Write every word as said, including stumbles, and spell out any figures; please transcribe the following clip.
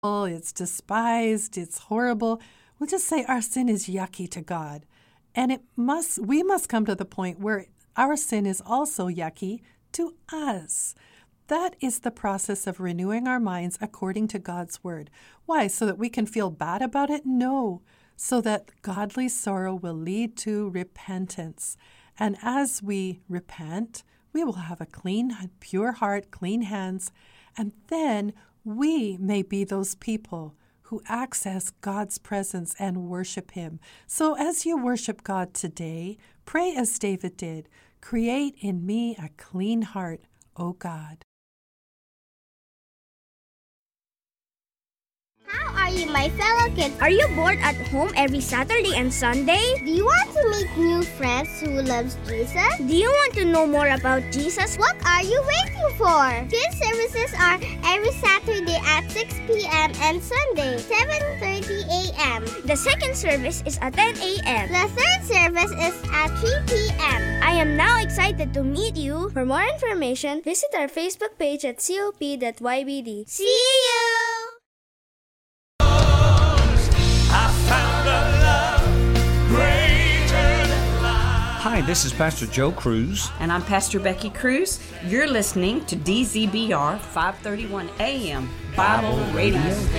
it's despised, it's horrible. We'll just say our sin is yucky to God. And it must, we must come to the point where our sin is also yucky to us. That is the process of renewing our minds according to God's word. Why? So that we can feel bad about it? No. So that godly sorrow will lead to repentance. And as we repent, we will have a clean, pure heart, clean hands, and then we may be those people who access God's presence and worship Him. So as you worship God today, pray as David did, create in me a clean heart, O God. How are you, my fellow kids? Are you bored at home every Saturday and Sunday? Do you want to meet new friends who loves Jesus? Do you want to know more about Jesus? What are you waiting for? Kids services are every Saturday at six p.m. and Sunday, seven thirty a.m. The second service is at ten a.m. The third service is at three p.m. I am now excited to meet you. For more information, visit our Facebook page at C O P dot Y B D. See you! Hi, this is Pastor Joe Cruz. And I'm Pastor Becky Cruz. You're listening to D Z B R five thirty-one A M Bible, Bible Radio. Radio.